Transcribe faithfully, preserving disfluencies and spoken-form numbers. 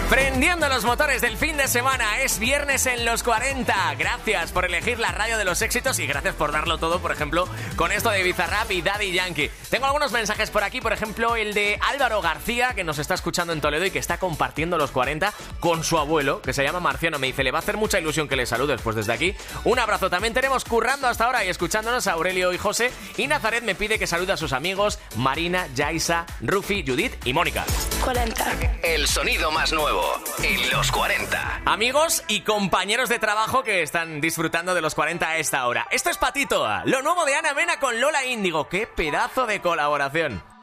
Prendiendo los motores del fin de semana, es viernes en los cuarenta. Gracias por elegir la radio de los éxitos y gracias por darlo todo, por ejemplo, con esto de Bizarrap y Daddy Yankee. Tengo algunos mensajes por aquí, por ejemplo, el de Álvaro García, que nos está escuchando en Toledo y que está compartiendo los cuarenta con su abuelo, que se llama Marciano. Me dice, le va a hacer mucha ilusión que le saludes, pues desde aquí, un abrazo. También tenemos currando hasta ahora y escuchándonos a Aurelio y José. Y Nazaret me pide que salude a sus amigos Marina, Yaisa, Rufi, Judith y Mónica. cuarenta. El sonido más nuevo en los cuarenta. Amigos y compañeros de trabajo que están disfrutando de los cuarenta a esta hora. Esto es Patito, lo nuevo de Ana Mena con Lola Índigo. ¡Qué pedazo de colaboración!